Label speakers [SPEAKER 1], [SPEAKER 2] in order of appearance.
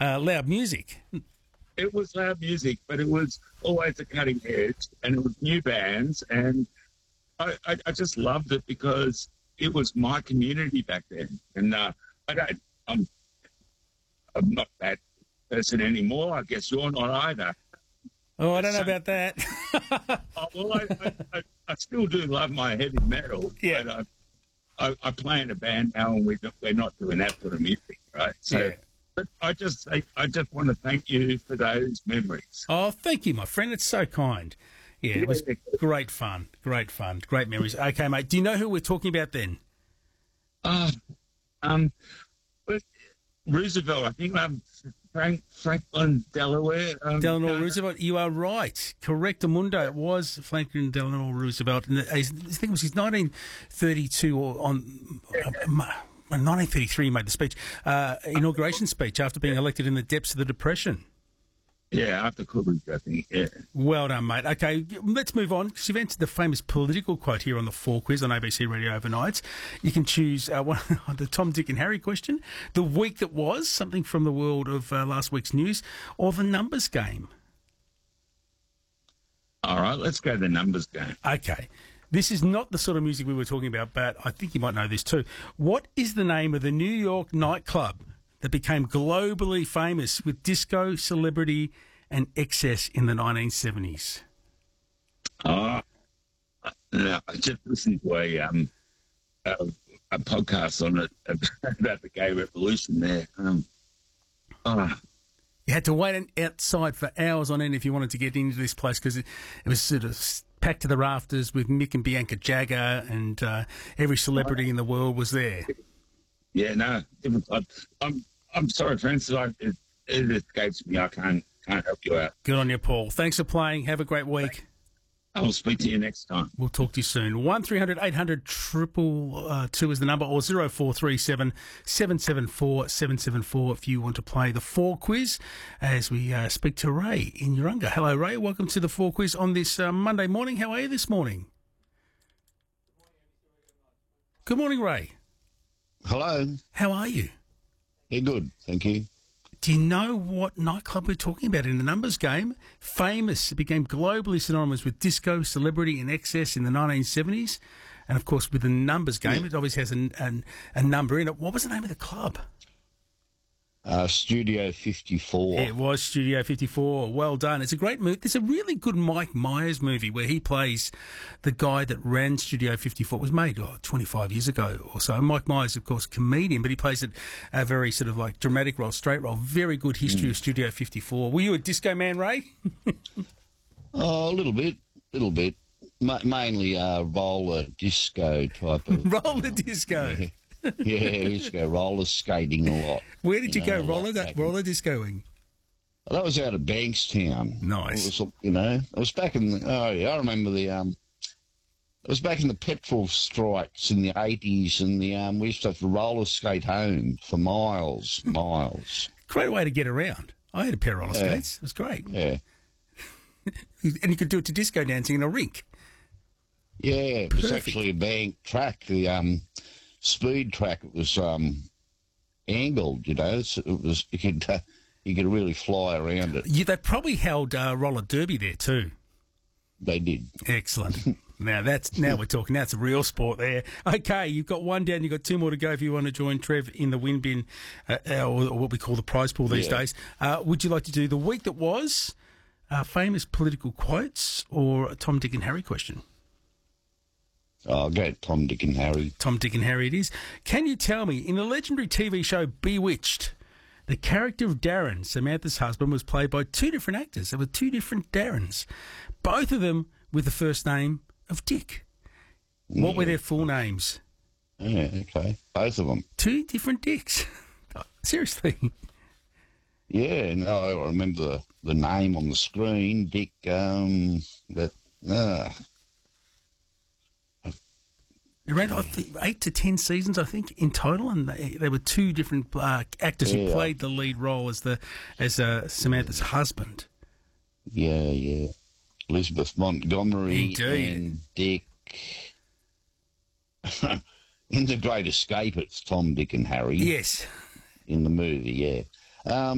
[SPEAKER 1] loud music.
[SPEAKER 2] It was loud music, but it was always a cutting edge, and it was new bands, and I just loved it because it was my community back then. And I'm not that person anymore. I guess you're not either.
[SPEAKER 1] Oh, I don't know about that.
[SPEAKER 2] I still do love my heavy metal.
[SPEAKER 1] Yeah.
[SPEAKER 2] But I play in a band now, and we're not doing that sort of music, right? So,
[SPEAKER 1] yeah.
[SPEAKER 2] But I just want to thank you for those memories.
[SPEAKER 1] Oh, thank you, my friend. It's so kind. Yeah, it was great fun. Great memories. Okay, mate. Do you know who we're talking about then?
[SPEAKER 2] But Roosevelt. I think Franklin Delaware.
[SPEAKER 1] Delano Roosevelt. You are right. Correct, Amundo. It was Franklin Delano Roosevelt. And I think it was his 1932 or on. 1933 he made the speech, inauguration speech after being elected in the depths of the Depression.
[SPEAKER 2] Yeah, after Coolidge, I think, yeah.
[SPEAKER 1] Well done, mate. Okay, let's move on, because you've entered the famous political quote here on the 4 Quiz on ABC Radio Overnights. You can choose the Tom, Dick and Harry question, the week that was, something from the world of last week's news, or the numbers game.
[SPEAKER 2] All right, let's go to the numbers game.
[SPEAKER 1] Okay. This is not the sort of music we were talking about, but I think you might know this too. What is the name of the New York nightclub that became globally famous with disco, celebrity, and excess in the 1970s?
[SPEAKER 2] No, I just listened to a podcast on it about the gay revolution there.
[SPEAKER 1] You had to wait outside for hours on end if you wanted to get into this place, because it was sort of packed to the rafters with Mick and Bianca Jagger, and every celebrity in the world was there.
[SPEAKER 2] Yeah, no, I'm sorry, Francis. It escapes me. I can't help you out.
[SPEAKER 1] Good on you, Paul. Thanks for playing. Have a great week.
[SPEAKER 2] I'll speak to you next time.
[SPEAKER 1] We'll talk to you soon. 1300 800 222 is the number, or 0437 774 774 if you want to play the 4 Quiz as we speak to Ray in Urunga. Hello, Ray. Welcome to the 4 Quiz on this Monday morning. How are you this morning? Good morning, Ray.
[SPEAKER 3] Hello.
[SPEAKER 1] How are you?
[SPEAKER 3] Yeah, good. Thank you.
[SPEAKER 1] Do you know what nightclub we're talking about in the numbers game? Famous. It became globally synonymous with disco, celebrity, and excess in the 1970s. And, of course, with the numbers game, it obviously has a number in it. What was the name of the club?
[SPEAKER 3] Studio 54.
[SPEAKER 1] It was Studio 54. Well done. It's a great movie. There's a really good Mike Myers movie where he plays the guy that ran Studio 54. It was made 25 years ago or so. Mike Myers, of course, comedian, but he plays it a very sort of like dramatic role, straight role. Very good history of Studio 54. Were you a disco man, Ray?
[SPEAKER 3] Oh, a little bit. Mainly roller disco type of...
[SPEAKER 1] Roller disco?
[SPEAKER 3] Yeah, I used to go roller skating a lot.
[SPEAKER 1] Where did you go roller discoing?
[SPEAKER 3] Well, that was out of Bankstown.
[SPEAKER 1] Nice.
[SPEAKER 3] It was back in the... Oh, yeah, I remember the... It was back in the petrol strikes in the 80s, and we used to have to roller skate home for miles.
[SPEAKER 1] Great way to get around. I had a pair of roller skates. It was great.
[SPEAKER 3] Yeah.
[SPEAKER 1] And you could do it to disco dancing in a rink.
[SPEAKER 3] Yeah, it was actually a bank track. The speed track, it was angled, so it was you could really fly around it.
[SPEAKER 1] Yeah, they probably held roller derby there too.
[SPEAKER 3] They did.
[SPEAKER 1] Excellent. Now we're talking. Now it's a real sport there. Okay, you've got one down. You've got 2 more to go if you want to join Trev in the win bin, or what we call the prize pool these days. Would you like to do the week that was, famous political quotes, or a Tom, Dick and Harry question?
[SPEAKER 3] I'll go Tom, Dick and Harry.
[SPEAKER 1] Tom, Dick and Harry it is. Can you tell me, in the legendary TV show Bewitched, the character of Darren, Samantha's husband, was played by 2 different actors. There were 2 different Darrens, both of them with the first name of Dick. What were their full names?
[SPEAKER 3] Yeah, okay. Both of them.
[SPEAKER 1] 2 different Dicks. Seriously.
[SPEAKER 3] Yeah, no, I remember the name on the screen, Dick,
[SPEAKER 1] Around 8 to 10 seasons, I think, in total, and there were 2 different actors who played the lead role as Samantha's husband.
[SPEAKER 3] Yeah. Elizabeth Montgomery.
[SPEAKER 1] Indeed.
[SPEAKER 3] And Dick. In The Great Escape, it's Tom, Dick and Harry.
[SPEAKER 1] Yes.
[SPEAKER 3] In the movie, yeah.